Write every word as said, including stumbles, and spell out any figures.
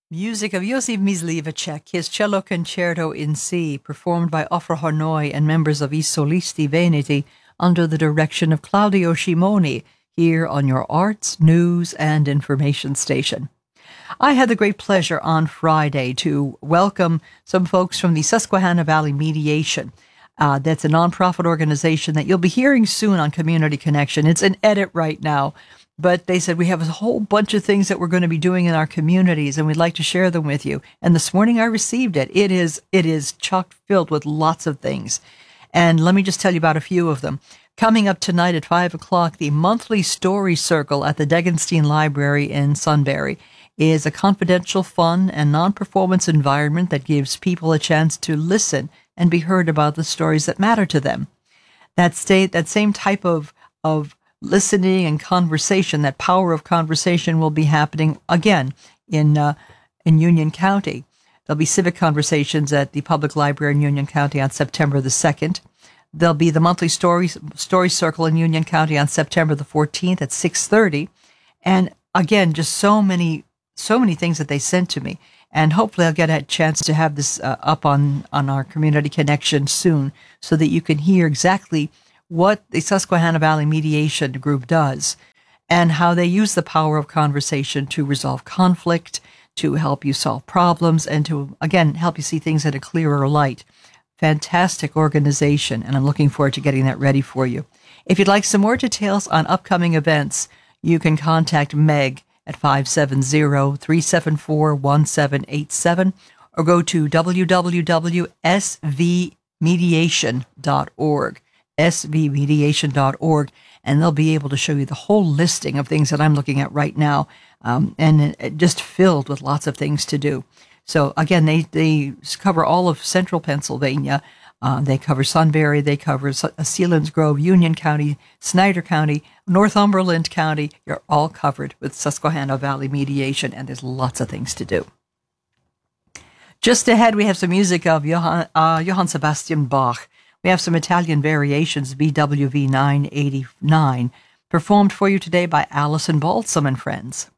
Music of Josip Myslivacek, his cello concerto in C, performed by Ofra Hornoy and members of I Solisti Veneti under the direction of Claudio Scimoni, here on your Arts, News, and Information station. I had the great pleasure on Friday to welcome some folks from the Susquehanna Valley Mediation. Uh, that's a nonprofit organization that you'll be hearing soon on Community Connection. It's an edit right now, but they said we have a whole bunch of things that we're going to be doing in our communities, and we'd like to share them with you. And this morning I received it. It is it is chock filled with lots of things. And let me just tell you about a few of them. Coming up tonight at five o'clock, the monthly Story Circle at the Degenstein Library in Sunbury is a confidential, fun, and non-performance environment that gives people a chance to listen and be heard about the stories that matter to them. That state, that same type of, of listening and conversation, that power of conversation will be happening again in, uh, in Union County. There'll be civic conversations at the Public Library in Union County on September the second. There'll be the monthly story, story Circle in Union County on September the fourteenth at six thirty. And again, just so many, so many things that they sent to me. And hopefully I'll get a chance to have this uh, up on, on our Community Connection soon so that you can hear exactly what the Susquehanna Valley Mediation Group does and how they use the power of conversation to resolve conflict, to help you solve problems, and to, again, help you see things in a clearer light. Fantastic organization, and I'm looking forward to getting that ready for you. If you'd like some more details on upcoming events, you can contact Meg at five seven zero, three seven four, one seven eight seven or go to w w w dot s v mediation dot org, s v mediation dot org, and they'll be able to show you the whole listing of things that I'm looking at right now, um, and it, it just filled with lots of things to do. So again, they, they cover all of central Pennsylvania. Uh, they cover Sunbury, they cover Sealands Grove, Union County, Snyder County, Northumberland County. You're all covered with Susquehanna Valley Mediation, and there's lots of things to do. Just ahead, we have some music of Johann, uh, Johann Sebastian Bach. We have some Italian variations, B W V nine eighty-nine, performed for you today by Alison Balsam and Friends.